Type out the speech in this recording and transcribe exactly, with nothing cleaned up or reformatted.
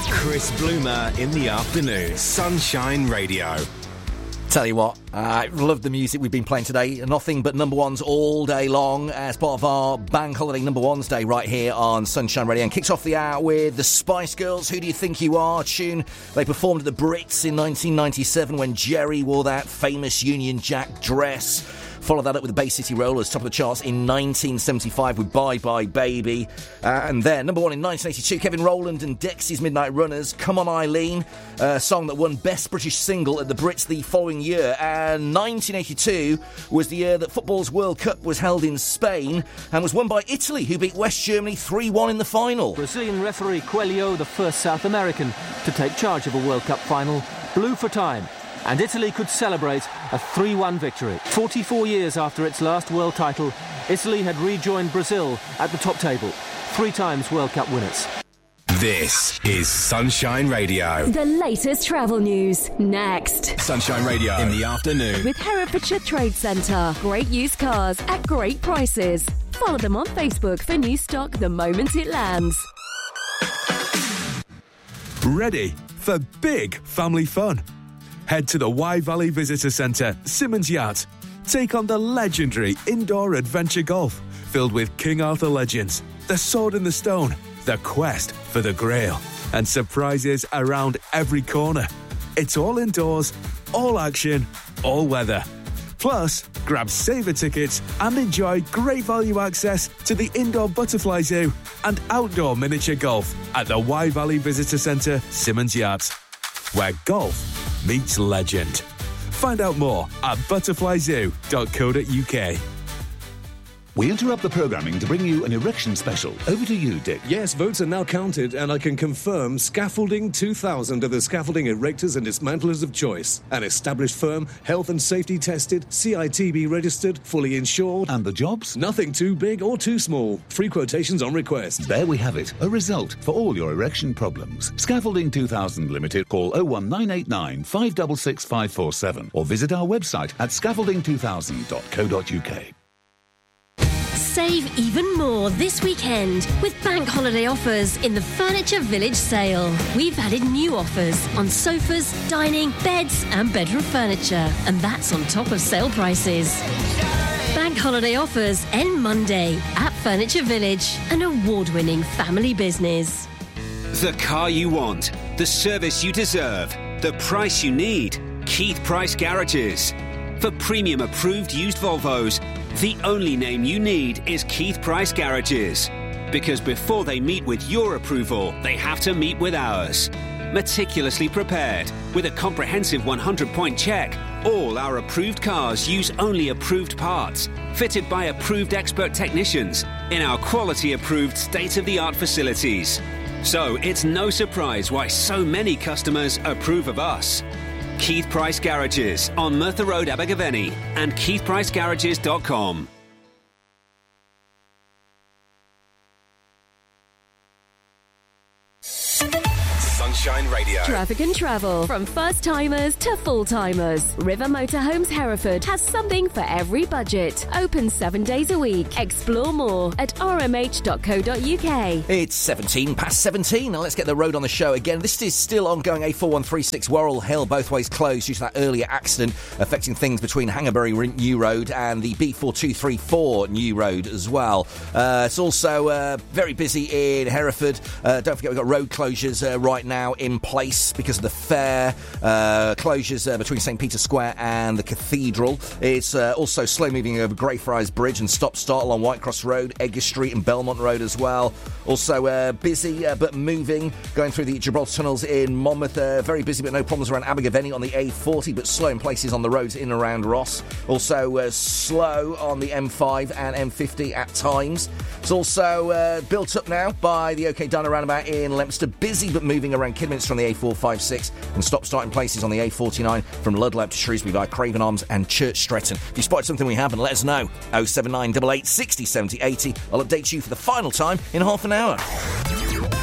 Chris Bloomer in the afternoon. Sunshine Radio. Tell you what, I uh, love the music we've been playing today. Nothing but number ones all day long as part of our Bank Holiday Number Ones Day right here on Sunshine Radio. And kicks off the hour with the Spice Girls, Who Do You Think You Are? A tune they performed at the Brits in nineteen ninety-seven when Jerry wore that famous Union Jack dress. Follow that up with the Bay City Rollers, top of the charts in nineteen seventy-five with Bye Bye Baby. Uh, and then, number one in nineteen eighty-two, Kevin Rowland and Dexy's Midnight Runners, Come On Eileen, a song that won Best British Single at the Brits the following year. And nineteen eighty-two was the year that football's World Cup was held in Spain and was won by Italy, who beat West Germany three one in the final. Brazilian referee Coelho, the first South American to take charge of a World Cup final, blew for time. And Italy could celebrate a three one victory. forty-four years after its last world title, Italy had rejoined Brazil at the top table. Three times World Cup winners. This is Sunshine Radio. The latest travel news, next. Sunshine Radio in the afternoon. With Herefordshire Trade Centre. Great used cars at great prices. Follow them on Facebook for new stock the moment it lands. Ready for big family fun? Head to the Wye Valley Visitor Centre, Simmons Yacht. Take on the legendary indoor adventure golf, filled with King Arthur legends, the Sword in the Stone, the quest for the Grail, and surprises around every corner. It's all indoors, all action, all weather. Plus, grab saver tickets and enjoy great value access to the indoor butterfly zoo and outdoor miniature golf at the Wye Valley Visitor Centre, Simmons Yacht, where golf meets legend. Find out more at butterfly zoo dot co dot uk. We interrupt the programming to bring you an erection special. Over to you, Dick. Yes, votes are now counted, and I can confirm Scaffolding two thousand are the scaffolding erectors and dismantlers of choice. An established firm, health and safety tested, C I T B registered, fully insured. And the jobs? Nothing too big or too small. Free quotations on request. There we have it. A result for all your erection problems. Scaffolding two thousand Limited. Call oh one nine eight nine, five six six, five four seven or visit our website at scaffolding two thousand dot co dot uk. Save even more this weekend with bank holiday offers in the Furniture Village sale. We've added new offers on sofas, dining, beds and bedroom furniture. And that's on top of sale prices. Bank holiday offers end Monday at Furniture Village, an award-winning family business. The car you want, the service you deserve, the price you need. Keith Price Garages. For premium approved used Volvos, the only name you need is Keith Price Garages. Because before they meet with your approval, they have to meet with ours. Meticulously prepared, with a comprehensive one hundred point check, all our approved cars use only approved parts, fitted by approved expert technicians, in our quality-approved state-of-the-art facilities. So it's no surprise why so many customers approve of us. Keith Price Garages on Merthyr Road, Abergavenny, and keith price garages dot com. Sunshine Radio. Traffic and travel. From first-timers to full-timers. River Motorhomes Hereford has something for every budget. Open seven days a week. Explore more at r m h dot co dot u k. It's seventeen past seventeen. Now let's get the road on the show again. This is still ongoing. A four one three six Worrell Hill, both ways closed due to that earlier accident affecting things between Hangerbury New Road and the B four two three four New Road as well. Uh, it's also uh, very busy in Hereford. Uh, don't forget we've got road closures uh, right now in place because of the fair. Uh, closures uh, between St Peter's Square and the Cathedral. It's uh, also slow moving over Greyfriars Bridge and stop-start along Whitecross Road, Edgar Street and Belmont Road as well. Also uh, busy uh, but moving going through the Gibraltar tunnels in Monmouth. Uh, very busy but no problems around Abergavenny on the A forty, but slow in places on the roads in and around Ross. Also uh, slow on the M five and M fifty at times. It's also uh, built up now by the OK Diner roundabout in Leominster. Busy but moving around Kidminster on the A four fifty-six and stop-start in places on the A forty-nine from Ludlow to Shrewsbury via Craven Arms and Church Stretton. If you spotted something we haven't, let us know. oh seven nine eight eight, sixty, seventy, eighty. I'll update you for the final time in half an hour.